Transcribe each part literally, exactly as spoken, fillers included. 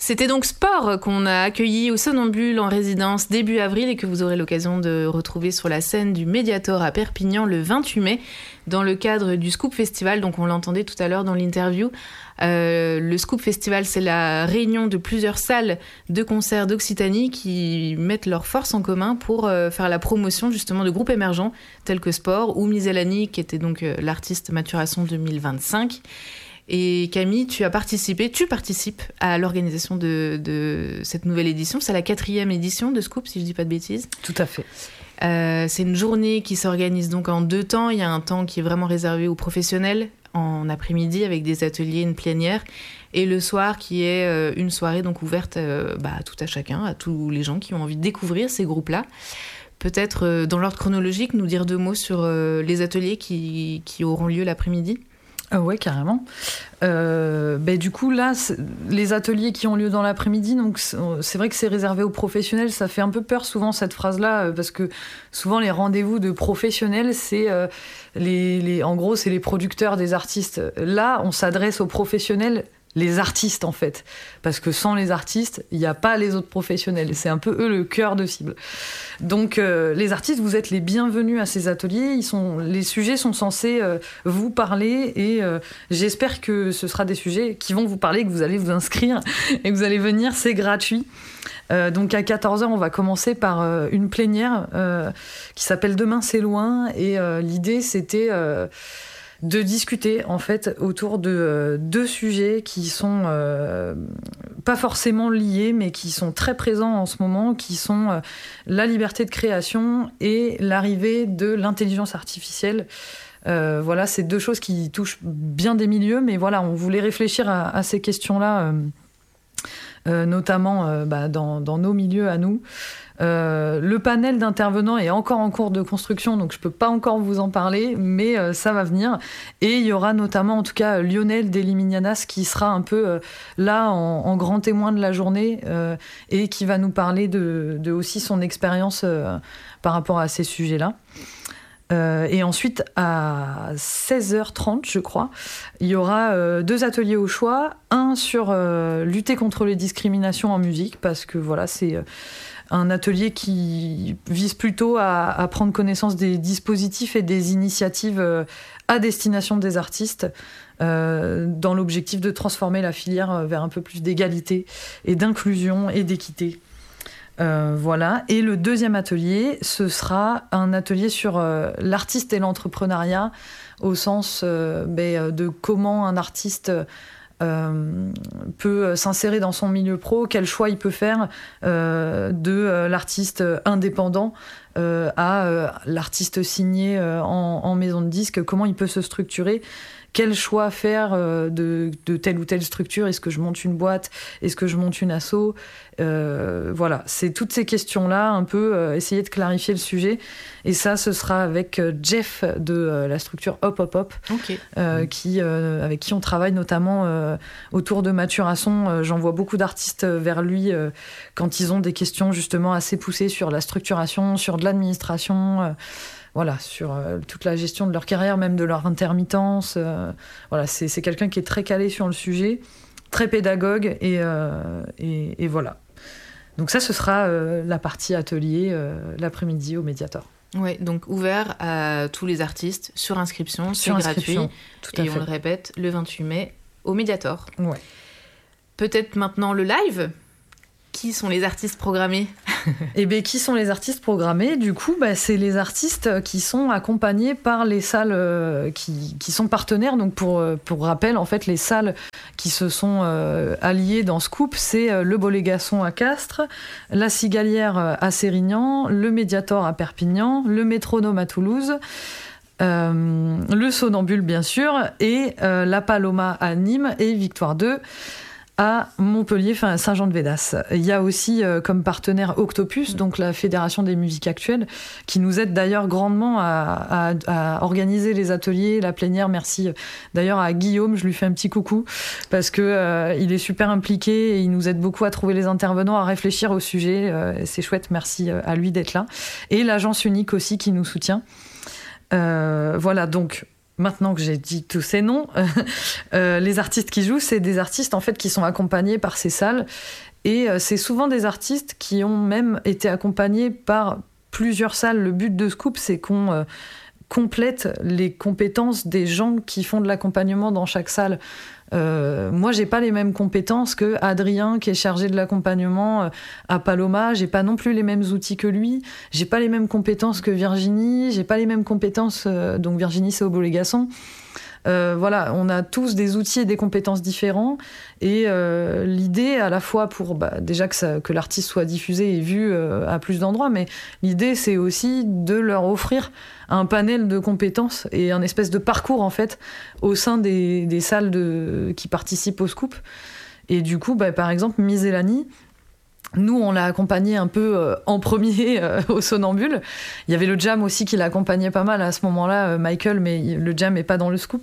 C'était donc Sport qu'on a accueilli au Somnambule en résidence début avril et que vous aurez l'occasion de retrouver sur la scène du Mediator à Perpignan le vingt-huit mai dans le cadre du Scoop Festival. Donc on l'entendait tout à l'heure dans l'interview. Euh, le Scoop Festival, c'est la réunion de plusieurs salles de concerts d'Occitanie qui mettent leurs forces en commun pour euh, faire la promotion justement de groupes émergents tels que Sport ou Miselani qui était donc euh, l'artiste Maturation deux mille vingt-cinq. Et Camille, tu as participé, tu participes à l'organisation de, de cette nouvelle édition. C'est la quatrième édition de Scoop, si je ne dis pas de bêtises. Tout à fait. Euh, c'est une journée qui s'organise donc en deux temps. Il y a un temps qui est vraiment réservé aux professionnels en après-midi avec des ateliers, une plénière. Et le soir qui est euh, une soirée donc ouverte euh, bah, à tout à chacun, à tous les gens qui ont envie de découvrir ces groupes-là. Peut-être euh, dans l'ordre chronologique, nous dire deux mots sur euh, les ateliers qui, qui auront lieu l'après-midi. Ah ouais, carrément. Euh, ben du coup, là, les ateliers qui ont lieu dans l'après-midi, donc c'est vrai que c'est réservé aux professionnels. Ça fait un peu peur souvent cette phrase-là, parce que souvent les rendez-vous de professionnels, c'est euh, les, les, en gros, c'est les producteurs des artistes. Là, on s'adresse aux professionnels. Les artistes en fait, parce que sans les artistes, il n'y a pas les autres professionnels, c'est un peu eux le cœur de cible. Donc euh, les artistes, vous êtes les bienvenus à ces ateliers, ils sont, les sujets sont censés euh, vous parler et euh, j'espère que ce sera des sujets qui vont vous parler, que vous allez vous inscrire et que vous allez venir, c'est gratuit. Euh, donc à quatorze heures, on va commencer par euh, une plénière euh, qui s'appelle Demain c'est loin et euh, l'idée c'était... Euh, de discuter en fait autour de euh, deux sujets qui sont euh, pas forcément liés mais qui sont très présents en ce moment, qui sont euh, la liberté de création et l'arrivée de l'intelligence artificielle. Euh, voilà, c'est deux choses qui touchent bien des milieux, mais voilà, on voulait réfléchir à, à ces questions-là, euh, euh, notamment euh, bah, dans, dans nos milieux à nous. Euh, le panel d'intervenants est encore en cours de construction, donc je peux pas encore vous en parler, mais euh, ça va venir. Et il y aura notamment, en tout cas, Lionel Deliminianas qui sera un peu euh, là en, en grand témoin de la journée euh, et qui va nous parler de, de aussi son expérience euh, par rapport à ces sujets-là. Euh, et ensuite, à seize heures trente, je crois, il y aura euh, deux ateliers au choix. Un sur euh, lutter contre les discriminations en musique, parce que voilà, c'est... Euh, un atelier qui vise plutôt à, à prendre connaissance des dispositifs et des initiatives à destination des artistes euh, dans l'objectif de transformer la filière vers un peu plus d'égalité et d'inclusion et d'équité. Euh, voilà. Et le deuxième atelier, ce sera un atelier sur euh, l'artiste et l'entrepreneuriat au sens euh, ben, de comment un artiste... Euh, peut s'insérer dans son milieu pro, quel choix il peut faire euh, de euh, l'artiste indépendant euh, à euh, l'artiste signé euh, en, en maison de disque, comment il peut se structurer, quel choix faire euh, de, de telle ou telle structure, est-ce que je monte une boîte, est-ce que je monte une asso, euh, voilà, c'est toutes ces questions-là, un peu euh, essayer de clarifier le sujet, et ça ce sera avec euh, Jeff de euh, la structure Hop Hop Hop, okay. euh, qui, euh, avec qui on travaille notamment euh, autour de Maturation. Euh, j'envoie beaucoup d'artistes vers lui euh, quand ils ont des questions justement assez poussées sur la structuration, sur de l'administration, euh, voilà, sur euh, toute la gestion de leur carrière, même de leur intermittence. Euh, voilà, c'est, c'est quelqu'un qui est très calé sur le sujet, très pédagogue, et, euh, et, et voilà. Donc ça, ce sera euh, la partie atelier euh, l'après-midi au Mediator. Oui, donc ouvert à tous les artistes, sur inscription, sur c'est inscription, gratuit. Tout à et fait. On le répète, le vingt-huit mai au Mediator. Ouais. Peut-être maintenant le live. Qui sont les artistes programmés ? Eh bien, qui sont les artistes programmés ? Du coup, bah, c'est les artistes qui sont accompagnés par les salles euh, qui, qui sont partenaires. Donc, pour, pour rappel, en fait, les salles qui se sont euh, alliées dans Scoop, c'est euh, le Bolégasson à Castres, la Cigalière à Sérignan, le Mediator à Perpignan, le Métronome à Toulouse, euh, le Somnambule, bien sûr, et euh, la Paloma à Nîmes et Victoire deux à Montpellier, enfin à Saint-Jean-de-Védas. Il y a aussi euh, comme partenaire Octopus, donc la Fédération des musiques actuelles, qui nous aide d'ailleurs grandement à, à, à organiser les ateliers, la plénière. Merci d'ailleurs à Guillaume, je lui fais un petit coucou, parce que euh, il est super impliqué et il nous aide beaucoup à trouver les intervenants, à réfléchir au sujet. Euh, c'est chouette, merci à lui d'être là. Et l'agence unique aussi qui nous soutient. Euh, voilà, donc maintenant que j'ai dit tous ces noms, euh, les artistes qui jouent, c'est des artistes en fait qui sont accompagnés par ces salles. Et euh, c'est souvent des artistes qui ont même été accompagnés par plusieurs salles. Le but de Scoop, c'est qu'on euh, complète les compétences des gens qui font de l'accompagnement dans chaque salle. Euh, moi, j'ai pas les mêmes compétences que Adrien, qui est chargé de l'accompagnement euh, à Paloma. J'ai pas non plus les mêmes outils que lui. J'ai pas les mêmes compétences que Virginie. J'ai pas les mêmes compétences. Euh, donc Virginie, c'est au Bolégasson. Euh, voilà, on a tous des outils et des compétences différents. Et euh, l'idée, à la fois pour bah, déjà que, ça, que l'artiste soit diffusé et vu euh, à plus d'endroits, mais l'idée, c'est aussi de leur offrir un panel de compétences et un espèce de parcours, en fait, au sein des, des salles de, qui participent au Scoop. Et du coup, bah, par exemple, Misélanie, nous, on l'a accompagnée un peu euh, en premier euh, au Somnambule. Il y avait le Jam aussi qui l'accompagnait pas mal à ce moment-là, euh, Michael, mais le Jam n'est pas dans le Scoop.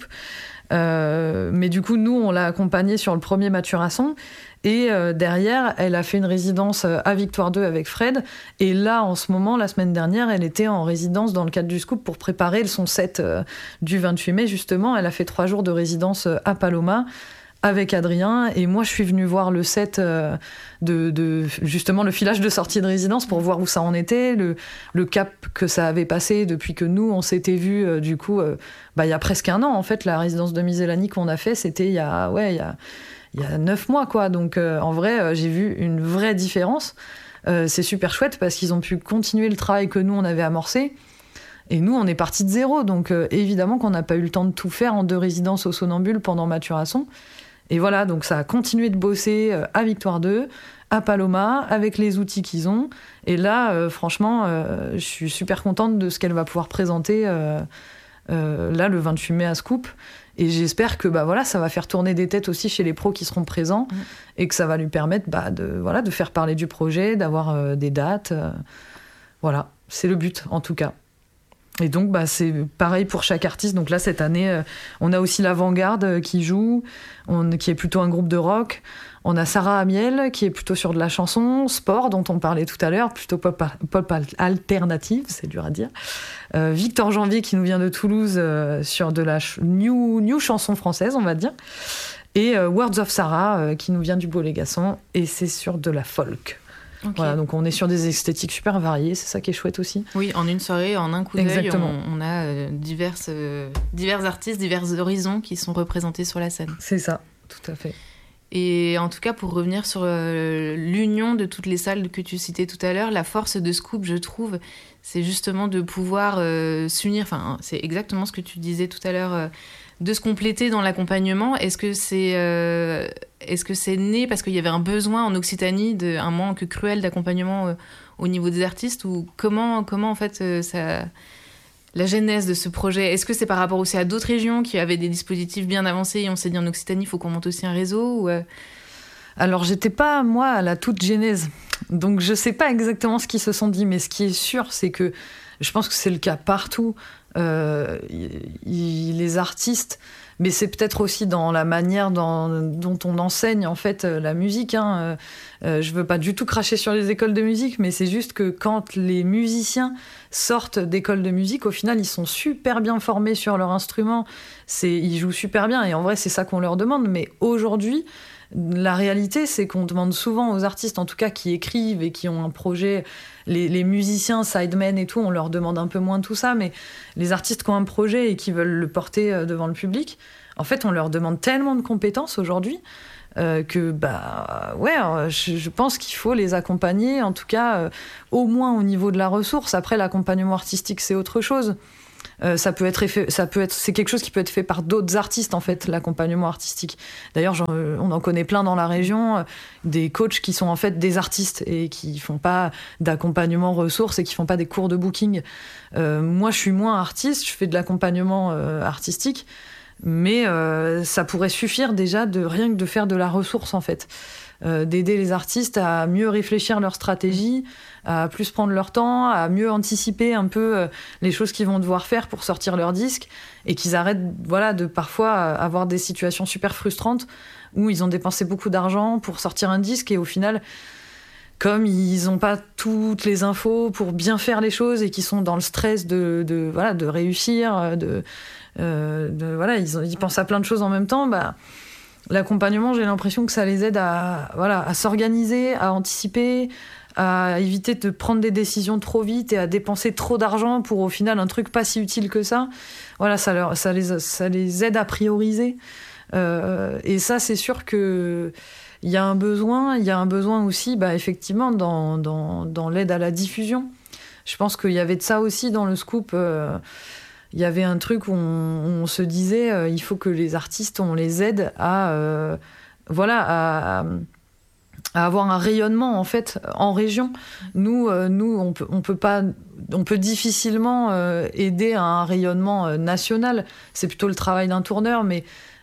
Euh, mais du coup, nous, on l'a accompagnée sur le premier Mathurin. Et euh, derrière, elle a fait une résidence à Victoire deux avec Fred. Et là, en ce moment, la semaine dernière, elle était en résidence dans le cadre du Scoop pour préparer son set euh, du vingt-huit mai, justement. Elle a fait trois jours de résidence à Paloma avec Adrien, et moi je suis venue voir le set euh, de, de justement le filage de sortie de résidence pour voir où ça en était, le, le cap que ça avait passé depuis que nous on s'était vus euh, du coup euh, bah, il y a presque un an en fait. La résidence de Misélanie qu'on a fait, c'était il y a ouais il y a il y a neuf mois quoi, donc euh, en vrai euh, j'ai vu une vraie différence. Euh, c'est super chouette parce qu'ils ont pu continuer le travail que nous on avait amorcé. Et nous, on est partis de zéro, donc euh, évidemment qu'on n'a pas eu le temps de tout faire en deux résidences au Somnambule pendant Mathurin. Et voilà, donc ça a continué de bosser euh, à Victoire deux, à Paloma, avec les outils qu'ils ont. Et là, euh, franchement, euh, je suis super contente de ce qu'elle va pouvoir présenter euh, euh, là le vingt-huit mai à Scoop. Et j'espère que bah, voilà, ça va faire tourner des têtes aussi chez les pros qui seront présents, mmh. et que ça va lui permettre bah, de, voilà, de faire parler du projet, d'avoir euh, des dates. Euh, voilà, c'est le but en tout cas. Et donc, bah, c'est pareil pour chaque artiste. Donc là, cette année, euh, on a aussi l'Avant-Garde euh, qui joue, on, qui est plutôt un groupe de rock. On a Sarah Amiel, qui est plutôt sur de la chanson, sport, dont on parlait tout à l'heure, plutôt pop, pop alternative, c'est dur à dire. Euh, Victor Janvier, qui nous vient de Toulouse, euh, sur de la ch- new, new chanson française, on va dire. Et euh, Words of Sarah, euh, qui nous vient du Bolégasson, et c'est sur de la folk. Okay. Voilà, donc on est sur des esthétiques super variées, c'est ça qui est chouette aussi. Oui, en une soirée, en un coup d'œil, on, on a euh, diverses, euh, divers artistes, divers horizons qui sont représentés sur la scène. C'est ça, tout à fait. Et en tout cas, pour revenir sur euh, l'union de toutes les salles que tu citais tout à l'heure, la force de Scoop, je trouve, c'est justement de pouvoir euh, s'unir, enfin, c'est exactement ce que tu disais tout à l'heure, euh, de se compléter dans l'accompagnement. Est-ce que c'est, euh, est-ce que c'est né parce qu'il y avait un besoin en Occitanie, de, un manque cruel d'accompagnement euh, au niveau des artistes, ou comment, comment en fait, euh, ça, la genèse de ce projet, est-ce que c'est par rapport aussi à d'autres régions qui avaient des dispositifs bien avancés et on s'est dit en Occitanie, il faut qu'on monte aussi un réseau ou euh... Alors, j'étais pas, moi, à la toute genèse. Donc, je sais pas exactement ce qu'ils se sont dit, mais ce qui est sûr, c'est que je pense que c'est le cas partout. Euh, y, y, les artistes, mais c'est peut-être aussi dans la manière dans, dont on enseigne en fait la musique. Hein. Euh, je veux pas du tout cracher sur les écoles de musique, mais c'est juste que quand les musiciens sortent d'écoles de musique, au final, ils sont super bien formés sur leur instrument. C'est, ils jouent super bien, et en vrai, c'est ça qu'on leur demande. Mais aujourd'hui, la réalité, c'est qu'on demande souvent aux artistes, en tout cas qui écrivent et qui ont un projet, les, les musiciens, sidemen et tout, on leur demande un peu moins tout ça, mais les artistes qui ont un projet et qui veulent le porter devant le public, en fait, on leur demande tellement de compétences aujourd'hui euh, que, bah, ouais, je, je pense qu'il faut les accompagner, en tout cas, euh, au moins au niveau de la ressource. Après, l'accompagnement artistique, c'est autre chose. Euh, ça peut être fait, ça peut être, c'est quelque chose qui peut être fait par d'autres artistes en fait, l'accompagnement artistique. D'ailleurs, genre, on en connaît plein dans la région, euh, des coachs qui sont en fait des artistes et qui font pas d'accompagnement ressources et qui font pas des cours de booking. Euh, moi, je suis moins artiste, je fais de l'accompagnement euh, artistique, mais euh, ça pourrait suffire déjà de rien que de faire de la ressource en fait. Euh, d'aider les artistes à mieux réfléchir leur stratégie, à plus prendre leur temps, à mieux anticiper un peu euh, les choses qu'ils vont devoir faire pour sortir leur disque, et qu'ils arrêtent voilà, de parfois avoir des situations super frustrantes où ils ont dépensé beaucoup d'argent pour sortir un disque et au final, comme ils n'ont pas toutes les infos pour bien faire les choses et qu'ils sont dans le stress de, de, voilà, de réussir, de, euh, de, voilà, ils, ils pensent à plein de choses en même temps. Bah, l'accompagnement, j'ai l'impression que ça les aide à, voilà, à s'organiser, à anticiper, à éviter de prendre des décisions trop vite et à dépenser trop d'argent pour au final un truc pas si utile que ça. Voilà, ça, leur, ça, les, ça les aide à prioriser. Euh, et ça, c'est sûr que il y a un besoin, il y a un besoin aussi, bah, effectivement, dans, dans, dans l'aide à la diffusion. Je pense qu'il y avait de ça aussi dans le scoop. Euh, il y avait un truc où on, on se disait, euh, il faut que les artistes, on les aide à, euh, voilà, à, à avoir un rayonnement en fait en région. Nous, euh, nous, on peut, on peut pas, on peut difficilement euh, aider à un rayonnement euh, national. C'est plutôt le travail d'un tourneur, mais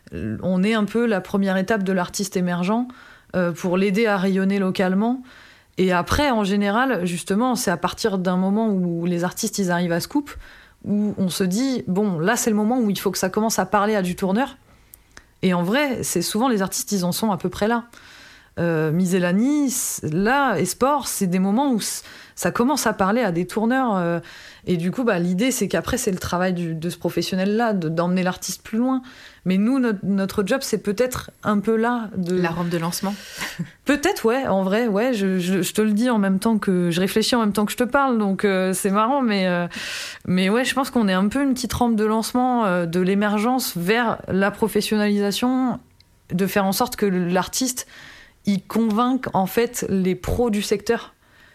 on est un peu la première étape de l'artiste émergent euh, pour l'aider à rayonner localement. Et après, en général, justement, c'est à partir d'un moment où les artistes ils arrivent à Scoop, où on se dit, bon, là, c'est le moment où il faut que ça commence à parler à du tourneur. Et en vrai, c'est souvent les artistes, ils en sont à peu près là. Euh, Miscellany, là, et Sport, c'est des moments où ça commence à parler à des tourneurs. Euh, et du coup, bah, l'idée, c'est qu'après, c'est le travail du, de ce professionnel-là, de, d'emmener l'artiste plus loin. Mais nous, notre, notre job, c'est peut-être un peu là. De... La rampe de lancement. Peut-être, ouais, en vrai, ouais. Je, je, je te le dis en même temps que... Je réfléchis en même temps que je te parle, donc euh, c'est marrant. Mais, euh, mais ouais, je pense qu'on est un peu une petite rampe de lancement euh, de l'émergence vers la professionnalisation, de faire en sorte que l'artiste, il convainque, en fait, les pros du secteur.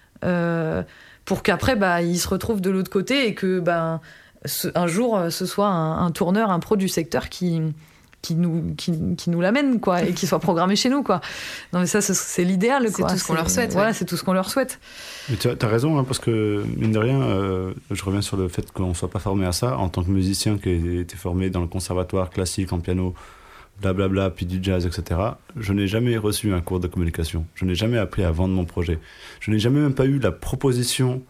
Euh, pour qu'après, bah, il se retrouve de l'autre côté et que... Bah, un jour, ce soit un, un tourneur, un pro du secteur qui, qui, nous, qui, qui nous l'amène, quoi, et qui soit programmé chez nous, quoi. Non, mais ça, c'est, c'est l'idéal, c'est quoi. tout ce qu'on c'est, leur souhaite. Voilà, ouais. c'est tout ce qu'on leur souhaite. Mais tu as raison, hein, parce que, mine de rien, euh, je reviens sur le fait qu'on ne soit pas formé à ça. En tant que musicien qui a été formé dans le conservatoire classique, en piano, blablabla, puis du jazz, et cetera, je n'ai jamais reçu un cours de communication. Je n'ai jamais appris à vendre mon projet. Je n'ai jamais même pas eu la proposition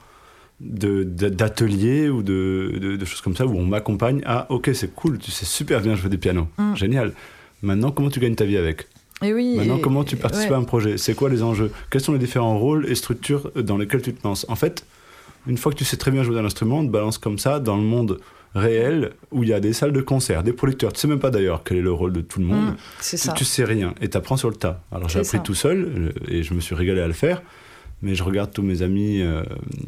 De, de, d'ateliers ou de, de, de choses comme ça où on m'accompagne. Ah, ok, c'est cool, tu sais super bien jouer des pianos, mm. génial. Maintenant, comment tu gagnes ta vie avec ? Et oui, Maintenant, et, comment tu participes ouais. à un projet ? C'est quoi les enjeux ? Quels sont les différents rôles et structures dans lesquels tu te lances ? En fait, une fois que tu sais très bien jouer d'un instrument, on te balance comme ça dans le monde réel où il y a des salles de concert, des producteurs. Tu sais même pas d'ailleurs quel est le rôle de tout le monde. Mm, c'est tu, ça. tu sais rien et tu apprends sur le tas. Alors j'ai C'est appris ça. tout seul et je me suis régalé à le faire. Mais je regarde tous mes amis, euh,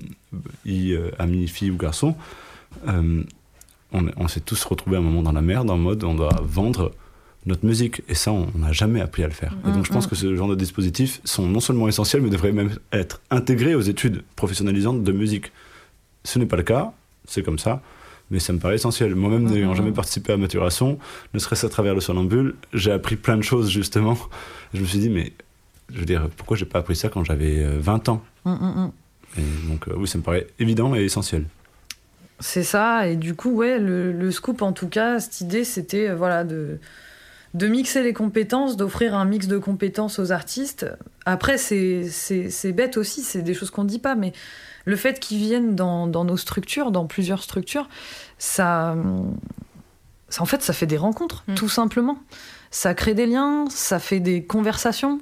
y, euh, amis, filles ou garçons, euh, on, on s'est tous retrouvés à un moment dans la merde, en mode on doit vendre notre musique. Et ça, on n'a jamais appris à le faire. Mmh, et donc je pense mmh. que ce genre de dispositifs sont non seulement essentiels, mais devraient même être intégrés aux études professionnalisantes de musique. Ce n'est pas le cas, c'est comme ça, mais ça me paraît essentiel. Moi-même, mmh, n'ayant mmh. jamais participé à Maturation, ne serait-ce à travers le Somnambule, j'ai appris plein de choses, justement. Je me suis dit, mais... Je veux dire, pourquoi j'ai pas appris ça quand j'avais vingt ans ? Mmh, mmh. Et donc, euh, oui, ça me paraît évident et essentiel. C'est ça, et du coup, ouais, le, le scoop, en tout cas, cette idée, c'était euh, voilà, de, de mixer les compétences, d'offrir un mix de compétences aux artistes. Après, c'est, c'est, c'est bête aussi, c'est des choses qu'on ne dit pas, mais le fait qu'ils viennent dans, dans nos structures, dans plusieurs structures, ça, ça, en fait, ça fait des rencontres, mmh. tout simplement. Ça crée des liens, ça fait des conversations.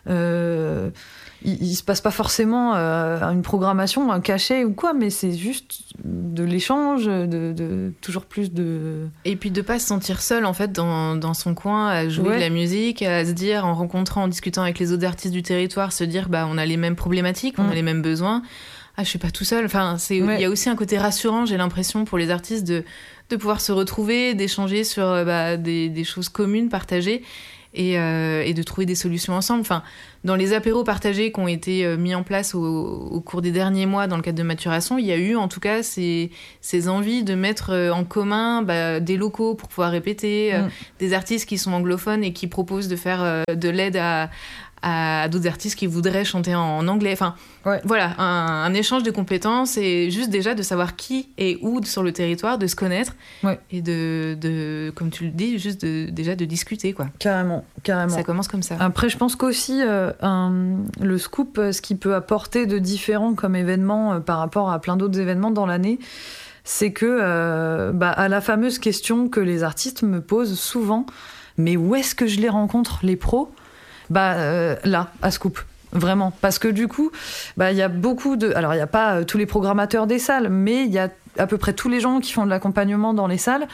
Euh, il, il se passe pas forcément euh, une programmation, un cachet ou quoi, mais c'est juste de l'échange, de, de toujours plus de... Et puis de pas se sentir seul en fait dans, dans son coin à jouer ouais. de la musique, à se dire en rencontrant, en discutant avec les autres artistes du territoire, se dire bah on a les mêmes problématiques, mmh. on a les mêmes besoins. Ah, je suis pas tout seul. Enfin, c'est, ouais. il y a aussi un côté rassurant, j'ai l'impression, pour les artistes de, de pouvoir se retrouver, d'échanger sur bah, des, des choses communes, partagées, et, euh, et de trouver des solutions ensemble. Enfin, dans les apéros partagés qui ont été mis en place au, au cours des derniers mois dans le cadre de Maturation, il y a eu en tout cas ces, ces envies de mettre en commun bah, des locaux pour pouvoir répéter, mmh. euh, des artistes qui sont anglophones et qui proposent de faire euh, de l'aide à... à d'autres artistes qui voudraient chanter en anglais. Enfin, ouais. voilà, un, un échange de compétences et juste déjà de savoir qui est où sur le territoire, de se connaître ouais. et de, de, comme tu le dis, juste de, déjà de discuter, quoi. Carrément, carrément. Ça commence comme ça. Après, je pense qu'aussi, euh, un, le scoop, ce qui peut apporter de différent comme événement euh, par rapport à plein d'autres événements dans l'année, c'est que, euh, bah, à la fameuse question que les artistes me posent souvent, mais où est-ce que je les rencontre, les pros ? Bah euh, là, à Scoop, vraiment. Parce que du coup, bah il y a beaucoup de... Alors, il n'y a pas euh, tous les programmateurs des salles, mais il y a à peu près tous les gens qui font de l'accompagnement dans les salles.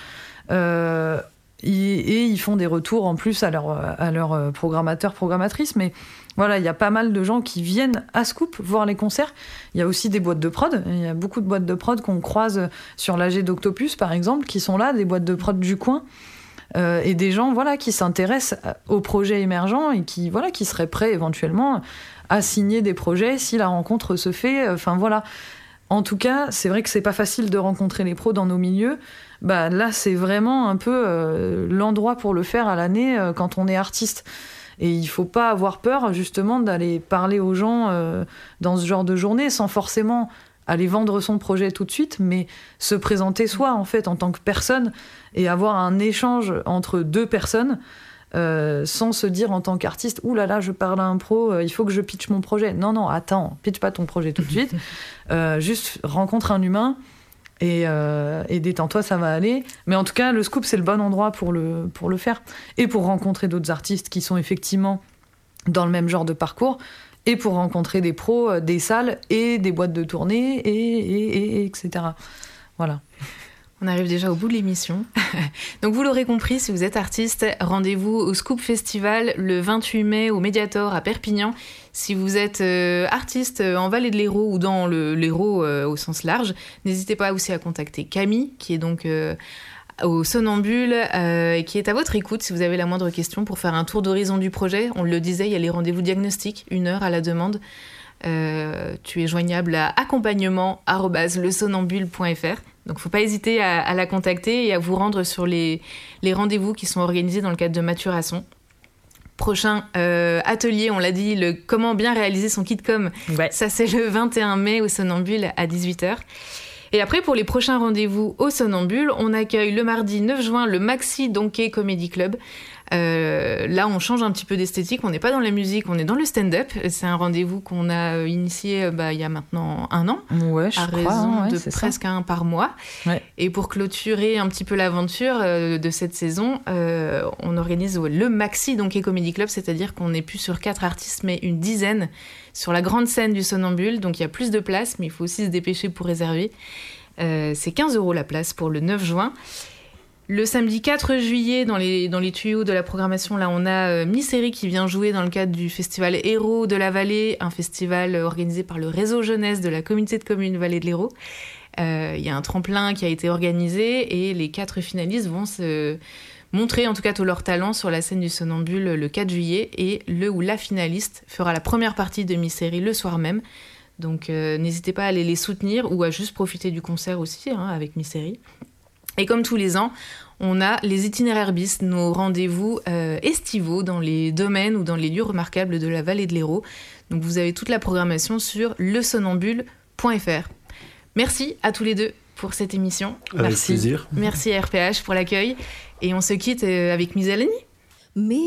Euh, et ils font des retours en plus à leurs à leur programmateurs, programmatrices. Mais voilà, il y a pas mal de gens qui viennent à Scoop voir les concerts. Il y a aussi des boîtes de prod. Il y a beaucoup de boîtes de prod qu'on croise sur l'A G d'Octopus, par exemple, qui sont là, des boîtes de prod du coin. Euh, et des gens voilà, qui s'intéressent aux projets émergents et qui, voilà, qui seraient prêts éventuellement à signer des projets si la rencontre se fait. Enfin voilà. En tout cas, c'est vrai que c'est pas facile de rencontrer les pros dans nos milieux. Bah, là, c'est vraiment un peu euh, l'endroit pour le faire à l'année euh, quand on est artiste. Et il faut pas avoir peur, justement, d'aller parler aux gens euh, dans ce genre de journée sans forcément aller vendre son projet tout de suite, mais se présenter soi, en fait, en tant que personne et avoir un échange entre deux personnes euh, sans se dire en tant qu'artiste « Ouh là là, je parle à un pro, euh, il faut que je pitche mon projet. » Non, non, attends, pitch pas ton projet tout de suite. Euh, juste rencontre un humain et, euh, et détends-toi, ça va aller. Mais en tout cas, le Scoop, c'est le bon endroit pour le, pour le faire. Et pour rencontrer d'autres artistes qui sont effectivement dans le même genre de parcours, et pour rencontrer des pros, des salles et des boîtes de tournée, et, et, et, et etc. Voilà. On arrive déjà au bout de l'émission. Donc vous l'aurez compris, si vous êtes artiste, rendez-vous au Scoop Festival le vingt-huit mai au Mediator à Perpignan. Si vous êtes euh, artiste en Vallée de l'Hérault ou dans le, l'Hérault euh, au sens large, n'hésitez pas aussi à contacter Camille, qui est donc euh, au Somnambule euh, et qui est à votre écoute si vous avez la moindre question pour faire un tour d'horizon du projet. On le disait, il y a les rendez-vous diagnostiques, une heure à la demande. Euh, tu es joignable à accompagnement arobase le somnambule point f r. Donc, il ne faut pas hésiter à, à la contacter et à vous rendre sur les, les rendez-vous qui sont organisés dans le cadre de Maturation. Prochain euh, atelier, on l'a dit, le comment bien réaliser son kit com. Ouais. Ça, c'est le vingt et un mai au Somnambule à dix-huit heures. Et après, pour les prochains rendez-vous au Somnambule, on accueille le mardi neuf juin le Maxi Donkey Comedy Club. Euh, là, on change un petit peu d'esthétique. On n'est pas dans la musique, on est dans le stand-up. C'est un rendez-vous qu'on a initié bah, il y a maintenant un an, ouais, je à crois, raison ouais, de c'est presque ça. un par mois. Ouais. Et pour clôturer un petit peu l'aventure euh, de cette saison, euh, on organise ouais, le Maxi Donkey Comedy Club, c'est-à-dire qu'on n'est plus sur quatre artistes, mais une dizaine sur la grande scène du Somnambule. Donc il y a plus de place, mais il faut aussi se dépêcher pour réserver. Euh, c'est quinze euros la place pour le neuf juin. Le samedi quatre juillet, dans les, dans les tuyaux de la programmation, là, on a euh, Misery qui vient jouer dans le cadre du festival Héros de la Vallée, un festival euh, organisé par le réseau jeunesse de la communauté de communes Vallée de l'Hérault. Il euh, y a un tremplin qui a été organisé et les quatre finalistes vont se montrer en tout cas tout leur talent sur la scène du Somnambule le quatre juillet et le ou la finaliste fera la première partie de Misery le soir même. Donc euh, n'hésitez pas à aller les soutenir ou à juste profiter du concert aussi hein, avec Misery. Et comme tous les ans, on a les itinéraires bis, nos rendez-vous euh, estivaux dans les domaines ou dans les lieux remarquables de la Vallée de l'Hérault. Donc vous avez toute la programmation sur le somnambule point f r. Merci à tous les deux pour cette émission. Avec Merci. plaisir. Merci à R P H pour l'accueil. Et on se quitte euh, avec Misalani. Mais